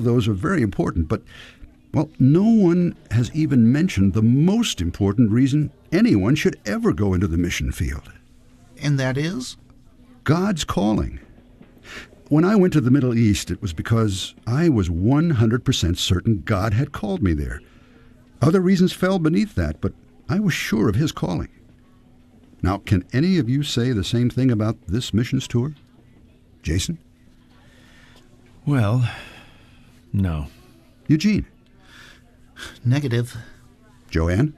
those are very important, but, well, no one has even mentioned the most important reason anyone should ever go into the mission field. And that is? God's calling. When I went to the Middle East, it was because I was 100% certain God had called me there. Other reasons fell beneath that, but I was sure of His calling. Now, can any of you say the same thing about this missions tour? Jason? Well, no. Eugene? Negative. Joanne?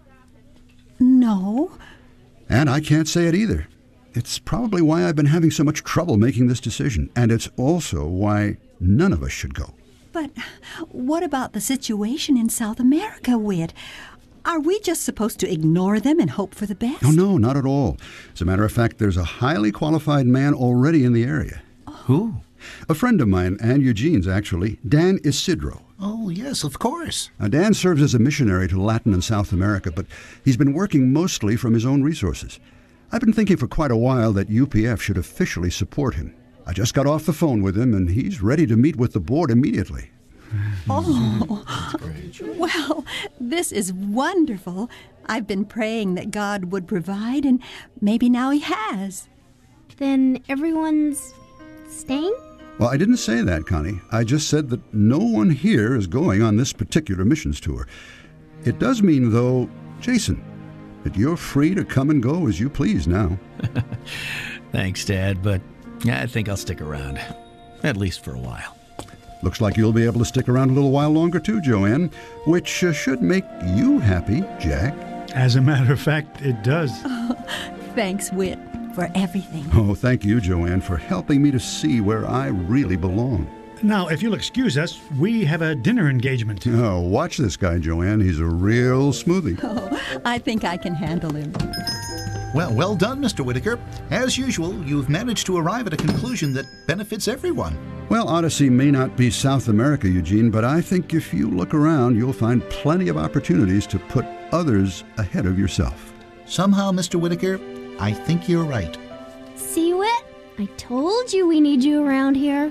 No. And I can't say it either. It's probably why I've been having so much trouble making this decision, and it's also why none of us should go. But what about the situation in South America, Whit? Are we just supposed to ignore them and hope for the best? Oh, no, not at all. As a matter of fact, there's a highly qualified man already in the area. Who? A friend of mine, and Eugene's actually, Dan Isidro. Oh, yes, of course. Now, Dan serves as a missionary to Latin and South America, but he's been working mostly from his own resources. I've been thinking for quite a while that UPF should officially support him. I just got off the phone with him, and he's ready to meet with the board immediately. Oh, well, this is wonderful. I've been praying that God would provide, and maybe now He has. Then everyone's staying? Well, I didn't say that, Connie. I just said that no one here is going on this particular missions tour. It does mean, though, Jason, that you're free to come and go as you please now. Thanks, Dad, but I think I'll stick around. At least for a while. Looks like you'll be able to stick around a little while longer too, Joanne, which should make you happy, Jack. As a matter of fact, it does. Thanks, Whit, for everything. Oh, thank you, Joanne, for helping me to see where I really belong. Now, if you'll excuse us, we have a dinner engagement. Oh, watch this guy, Joanne. He's a real smoothie. Oh, I think I can handle him. Well done, Mr. Whitaker. As usual, you've managed to arrive at a conclusion that benefits everyone. Well, Odyssey may not be South America, Eugene, but I think if you look around, you'll find plenty of opportunities to put others ahead of yourself. Somehow, Mr. Whitaker, I think you're right. See, Whit? I told you we need you around here.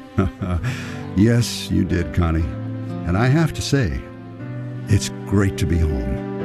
Yes, you did, Connie. And I have to say, it's great to be home.